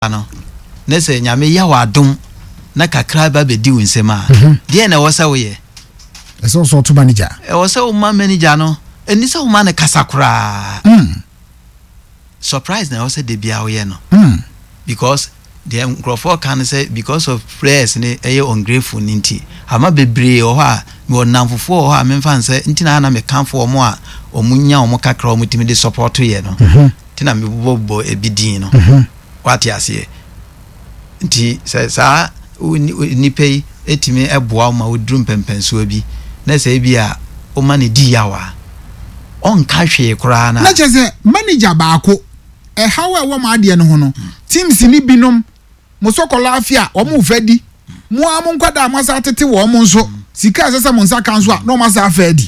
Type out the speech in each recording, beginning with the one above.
no ne se nyame ya wadom na kakra ba be di winsema de na wo se wo ye eso so to manager wo se wo ma manager no eni se wo ma ne kasakura surprise na wo se de bia wo ye no because the Crawford can say because of prayers ne ungrateful ninti ama bebre o ha me onamfofo o ha me fan say ntina na me kanfo o mo a omunya o mo kakra o mutimi de support ye no ntina me bobo ebidin no what ya say nti say sa ni pay etimi eboa ma odrum pempenso bi na say bia o ma ne di yawa on ka hwe kura na chese manager baako how e wo ma ade no ho no teams ni binom Mosokola afia omo fedi mo am nkwada amasa tete wo mo nso sika asese mo nsa kan so a no masa afedi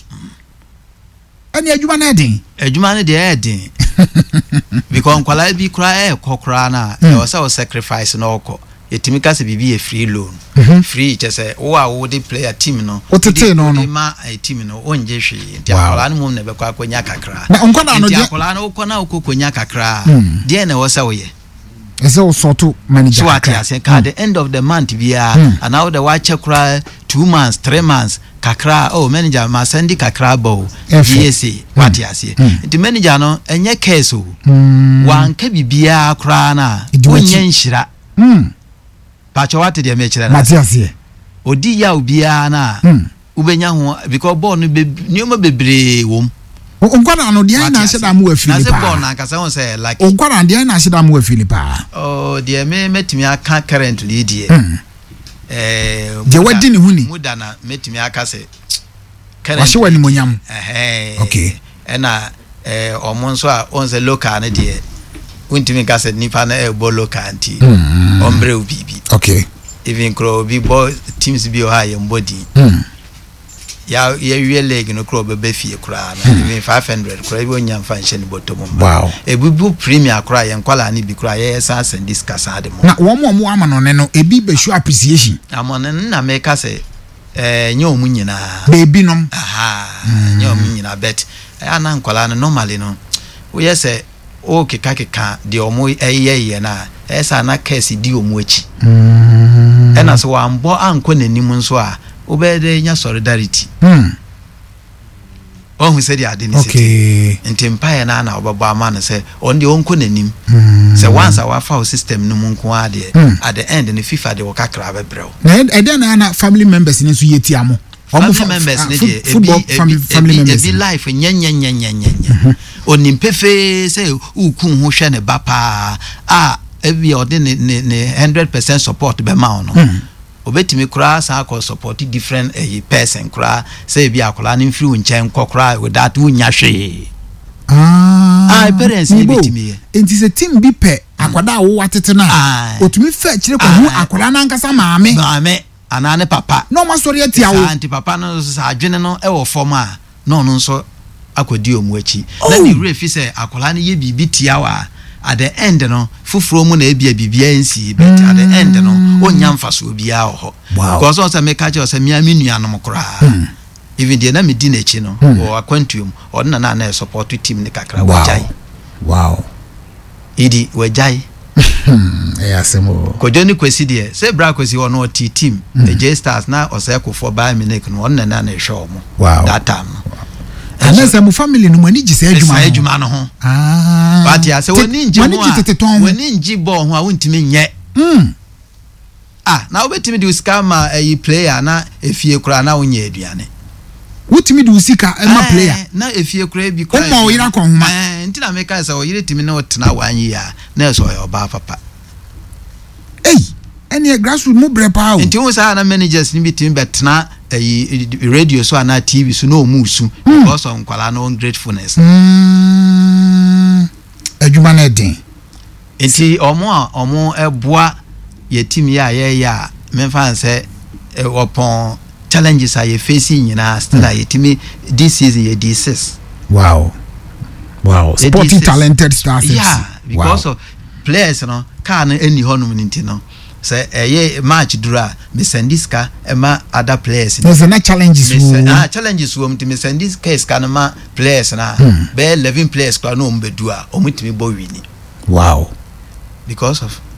ani adwuma na eden de eden because nkwala bi kura kokora na e wo say sacrifice na okọ etimi ka se bibi e free loan free chese wo a wo de player team no o tete no no ma team no onje hwe nti akwala no mo na be kwa akonya kakra na nkwada no de akwala no okọ na okokonya kakra de na wo say wo ye eso sorto manager so at the end of the month bia and now the watch cry 2 months 3 months kakra manager ma send kakra bow yes what ya say the manager no enye case o wan ka bibia kra na onye nhira pacho what dey me kire na matiase odi ya obia na ubenya ho because ball no nioma bebre wom Onkwara no dia na sheda mu afili pa. Na se born na kasa won say like. Onkwara dia na sheda mu afili pa. Oh, dia me metimi aka currently die. Je wadi ni huni. Muda na metimi aka se. Wahye wani monyam. Okay. Ena omon so a on se local na die. Untimi ka se nipa na ebo local anti. Ombre obibi. Okay. Even crow bi bo teams bi o ha ye mbodi. Ya wie leg no kro be fie kura na even 500 kura bi onyam fa nche ni bottom. Wow. Ebubu premier kura ye nkwala ni bi kura ye san send discuss ade mo. Na wo mo ama no ne no ebi be show appreciation. Amon na me ka se nye omu nyina. Baby nom. Aha. Nye omu nyina bet. Ana nkwala no normally no. Wo ye se o keka de omu ye na esa na case di omu echi. Ena so wa mbo anko nanim nso a obede nya solidarity hu se di ade ni okay enti empire na obabo ama se on de onko nanim se once our foul system no munko ade at the end ni FIFA de wakakra bebreo na ede na family members ni so yeti amo family members ni de family members be life nya onim pefe se ukun ho hwe ne bapa ebi ode ne 100% support be ma ono obetimi kura sa ko support different person kura say bi akola ni mfiri nchen kokora with that unya hwe parents ni betimi enti se team bi pe akwada wo watete na otumi fa kire ko hu akola na nkasa maame anane papa no ma sori atia wo anti papa no sa adwene no e wo form a no nso akodi omu achi na ni refi say akola ni ye bibi tia wa at the end no fufuro mu na ebia bibia nsi but at the end no onya mfaso bia ho because on say make catch us me aminu anom kora even the na me di na chi no o akwantuom o na support team ni kakra wajai wow idi wajai asemo kojo ni kwesi de say bra kwesi o no team the J Stars na oseko for Bayern Munich no na show mo that time Anasa mu family no mani gise adwuma no ho but ya se woni nji bo ho a wontimi nye na obetimi di scammer player na efie kura na wonye aduane wotimi di usika ma player na efie kura bi kura o yira ko homa nti na me ka se o yire timi na otena wanyi ya na so yo ba papa eni grassroots mu brepa o nti wo sa na managers ni bitimi betena radio so na TV so no musu because of nkwala no ungratefulness adwuma na den enti omo eboa ye team ya memfa say upon challenges are you facing nyina still ye team this season ye D6 wow sporty talented stars because of players no can any honum nti no say match dura me send this car ma other players there's a challenges challenges wo me send this case can ma players na be 11 players kwa no mbedua omutimi bo wini wow because of